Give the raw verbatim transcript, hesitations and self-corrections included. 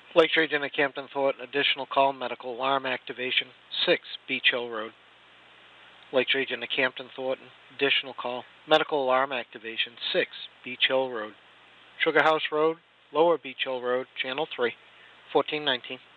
Lakes Region of Campton Thornton, additional call, medical alarm activation, six Beach Hill Road. Lakes Region of Campton Thornton, additional call, medical alarm activation, six Beach Hill Road. Sugar House Road, Lower Beach Hill Road, Channel three, fourteen nineteen.